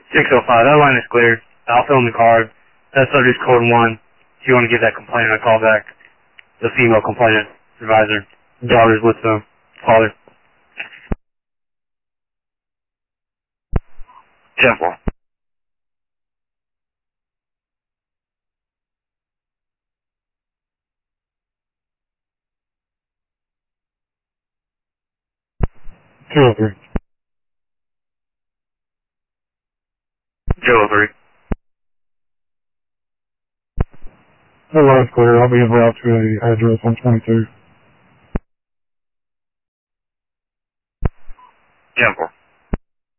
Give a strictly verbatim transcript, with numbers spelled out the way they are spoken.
six oh five, that line is clear. I'll fill in the card. That subject's code one. If you want to give that complaint a call back, the female complainant advisor. Daughter's with the father. Temple. two oh three. two oh three. That line's clear. I'll be en route to a address on twenty-two. Temple.